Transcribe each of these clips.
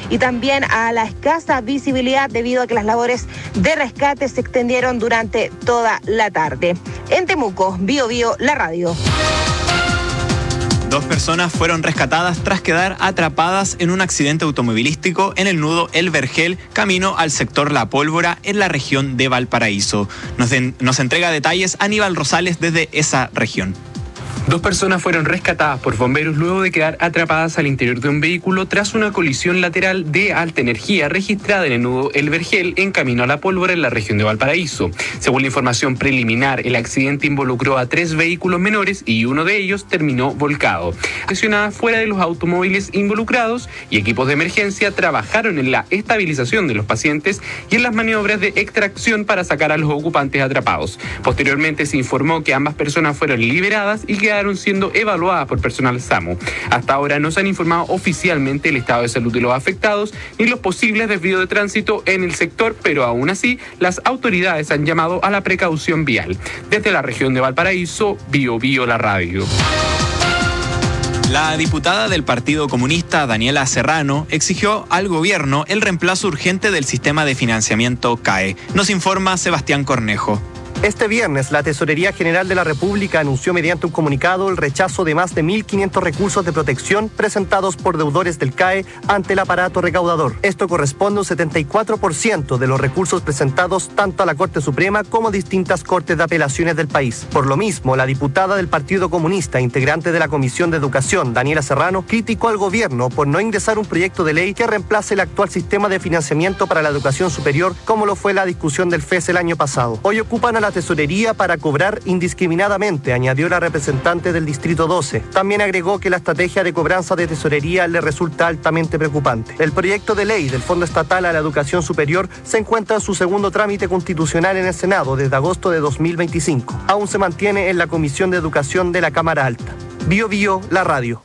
y también a la escasa visibilidad debido a que las labores de rescate se extendieron durante toda la tarde. En Temuco, Bío Bío, la radio. 2 personas fueron rescatadas tras quedar atrapadas en un accidente automovilístico en el nudo El Vergel, camino al sector La Pólvora, en la región de Valparaíso. Nos entrega detalles Aníbal Rosales desde esa región. 2 personas fueron rescatadas por bomberos luego de quedar atrapadas al interior de un vehículo tras una colisión lateral de alta energía registrada en el nudo El Vergel en camino a La Pólvora en la región de Valparaíso. Según la información preliminar, el accidente involucró a 3 vehículos menores y uno de ellos terminó volcado. Lesionadas fuera de los automóviles involucrados y equipos de emergencia trabajaron en la estabilización de los pacientes y en las maniobras de extracción para sacar a los ocupantes atrapados. Posteriormente se informó que ambas personas fueron liberadas y quedaron siendo evaluadas por personal SAMU. Hasta ahora no se han informado oficialmente el estado de salud de los afectados ni los posibles desvíos de tránsito en el sector, pero aún así las autoridades han llamado a la precaución vial. Desde la región de Valparaíso, Bío Bío, la radio. La diputada del Partido Comunista, Daniela Serrano, exigió al gobierno el reemplazo urgente del sistema de financiamiento CAE. Nos informa Sebastián Cornejo. Este viernes, la Tesorería General de la República anunció mediante un comunicado el rechazo de más de 1.500 recursos de protección presentados por deudores del CAE ante el aparato recaudador. Esto corresponde a un 74% de los recursos presentados tanto a la Corte Suprema como a distintas cortes de apelaciones del país. Por lo mismo, la diputada del Partido Comunista, integrante de la Comisión de Educación, Daniela Serrano, criticó al gobierno por no ingresar un proyecto de ley que reemplace el actual sistema de financiamiento para la educación superior, como lo fue la discusión del FES el año pasado. Hoy ocupan a la tesorería para cobrar indiscriminadamente, añadió la representante del Distrito 12. También agregó que la estrategia de cobranza de tesorería le resulta altamente preocupante. El proyecto de ley del Fondo Estatal a la Educación Superior se encuentra en su segundo trámite constitucional en el Senado desde agosto de 2025. Aún se mantiene en la Comisión de Educación de la Cámara Alta. Bío Bío, la radio.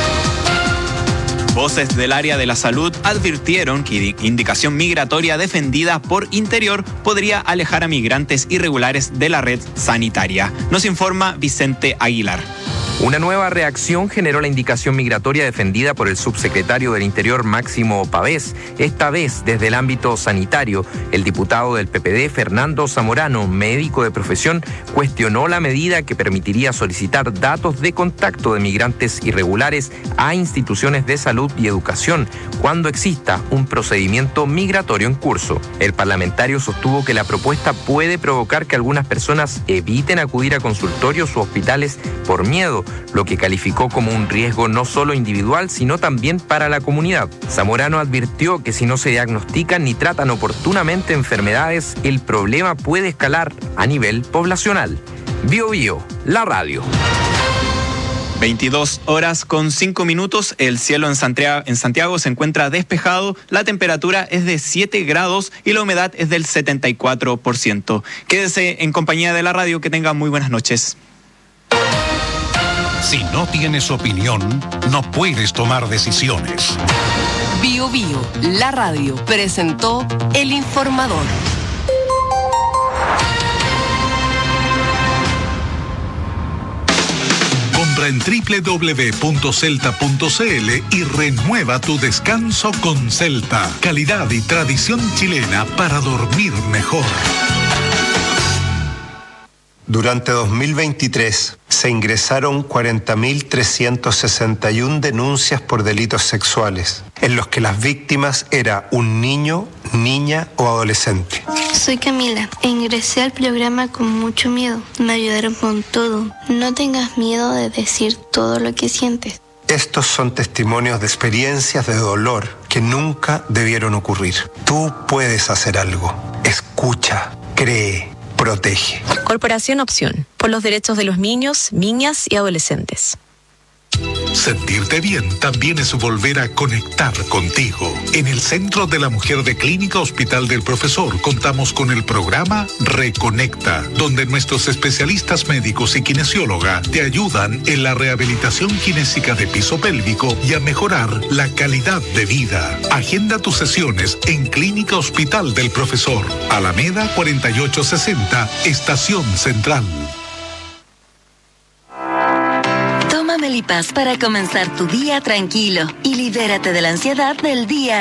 Voces del área de la salud advirtieron que indicación migratoria defendida por Interior podría alejar a migrantes irregulares de la red sanitaria. Nos informa Vicente Aguilar. Una nueva reacción generó la indicación migratoria defendida por el subsecretario del Interior Máximo Pavés, esta vez desde el ámbito sanitario. El diputado del PPD, Fernando Zamorano, médico de profesión, cuestionó la medida que permitiría solicitar datos de contacto de migrantes irregulares a instituciones de salud y educación cuando exista un procedimiento migratorio en curso. El parlamentario sostuvo que la propuesta puede provocar que algunas personas eviten acudir a consultorios u hospitales por miedo, lo que calificó como un riesgo no solo individual, sino también para la comunidad. Zamorano advirtió que si no se diagnostican ni tratan oportunamente enfermedades, el problema puede escalar a nivel poblacional. Bío Bío, la radio. 22:05. El cielo en Santiago se encuentra despejado, la temperatura es de 7 grados y la humedad es del 74%. Quédese en compañía de la radio, que tenga muy buenas noches. Si no tienes opinión, no puedes tomar decisiones. Bío Bío, la radio, presentó El Informador. Compra en www.celta.cl y renueva tu descanso con Celta. Calidad y tradición chilena para dormir mejor. Durante 2023 se ingresaron 40.361 denuncias por delitos sexuales, en los que las víctimas eran un niño, niña o adolescente. Soy Camila e ingresé al programa con mucho miedo. Me ayudaron con todo. No tengas miedo de decir todo lo que sientes. Estos son testimonios de experiencias de dolor que nunca debieron ocurrir. Tú puedes hacer algo. Escucha, cree. Protege. Corporación Opción, por los derechos de los niños, niñas y adolescentes. Sentirte bien también es volver a conectar contigo. En el Centro de la Mujer de Clínica Hospital del Profesor contamos con el programa Reconecta, donde nuestros especialistas médicos y kinesióloga te ayudan en la rehabilitación kinésica de piso pélvico y a mejorar la calidad de vida. Agenda tus sesiones en Clínica Hospital del Profesor, Alameda 4860, Estación Central. Toma Melipaz para comenzar tu día tranquilo y libérate de la ansiedad del día